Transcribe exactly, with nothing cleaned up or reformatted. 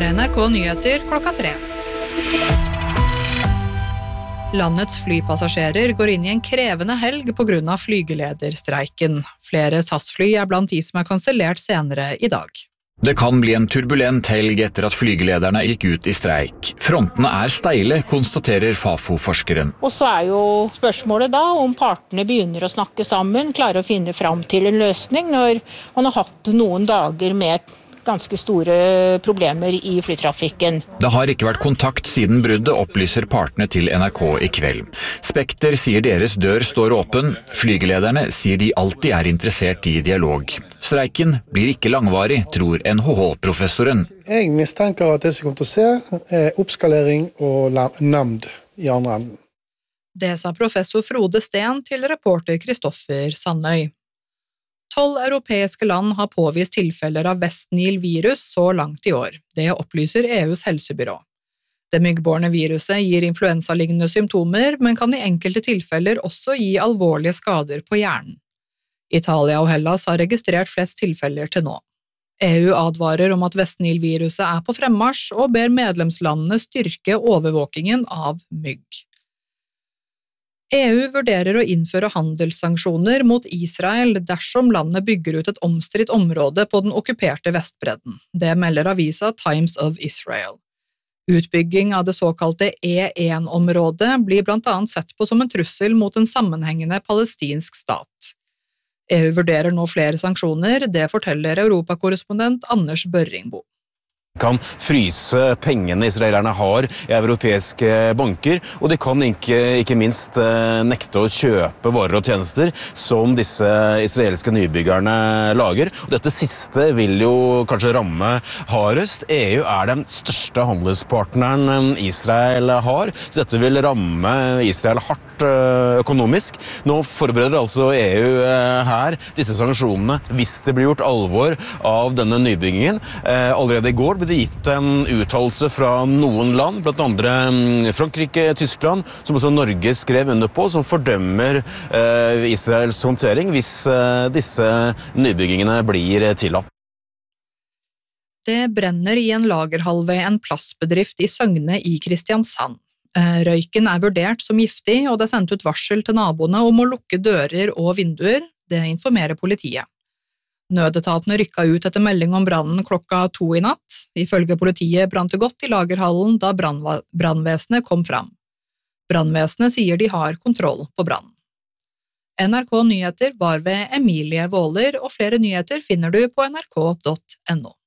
er N R K Nyheter klokka tre. Landets flypassasjerer går inn i en krevende helg på grunn av flygelederstreiken. Flere S A S-fly er blant de som er kansellert senere i dag. Det kan bli en turbulent helg etter at flygelederne gikk ut i streik. Frontene er steile, konstaterer Fafo-forskeren. Og så er jo spørsmålet da om partene begynner å snakke sammen, klarer å finne fram til en løsning når man har hatt noen dager med ganske store problemer i flytrafikken. Det har ikke vært kontakt siden bruddet, opplyser partene til N R K i kveld. Spekter sier deres dør står åpen. Flygelederne sier de alltid er interessert i dialog. Streiken blir ikke langvarig, tror N H H-professoren. Jeg mistenker at det som kommer til å se er oppskalering og nemnd i andre enden. Det sa professor Frode Steen til reporter Kristoffer Sandøy. Tolv europeiske land har påvist tilfeller av West Nile-virus så langt i år. Det opplyser E U's helsebyrå. Det myggbårne viruset gir influensalignende symptomer, men kan i enkelte tilfeller også gi alvorlige skader på hjernen. Italia og Hellas har registrert flest tilfeller til nå. E U advarer om at West Nile-viruset er på fremmarsj og ber medlemslandene styrke overvåkingen av mygg. E U vurderer å innføre handelssanksjoner mot Israel dersom landet bygger ut et omstridt område på den okkuperte Vestbredden. Det melder avisa Times of Israel. Utbygging av det såkalte E en området blir blant annet sett på som en trussel mot en sammenhengende palestinsk stat. E U vurderer nå flere sanksjoner, det forteller europakorrespondent Anders Børringbo. Kan fryse pengene israelerne har i europeiske banker, og de kan ikke, ikke minst nekte å kjøpe varer og tjenester som disse israelske nybyggerne lager. Og dette siste vil jo kanskje ramme hardest. E U er den største handelspartneren Israel har, så dette vil ramme Israel hardt økonomisk. Nå forbereder altså E U her disse sanksjonene hvis det blir gjort alvor av denne nybyggingen. Allerede i går ble det gitt en uttalelse fra noen land, blant andre Frankrike, Tyskland, som også Norge skrev under på, som fordømmer eh, Israels håndtering hvis eh, disse nybyggingene blir tillatt. Det brenner i en lagerhall ved en plastbedrift i Søgne i Kristiansand. Røyken er vurdert som giftig, og det er sendt ut varsel til naboene om å lukke dører og vinduer. Det informerer politiet. Nødetatene rykka ut etter melding om brannen klokka to i natt. Ifølge politiet brant det godt i lagerhallen da brannvesenet kom fram. Brannvesenet sier de har kontroll på brannen. N R K Nyheter var ved Emilie Våler, og flere nyheter finner du på N R K punktum no.